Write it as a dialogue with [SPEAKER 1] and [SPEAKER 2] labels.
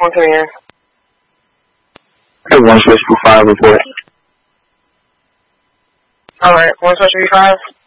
[SPEAKER 1] One coming in.
[SPEAKER 2] Okay, 165 report.
[SPEAKER 1] Alright, 165.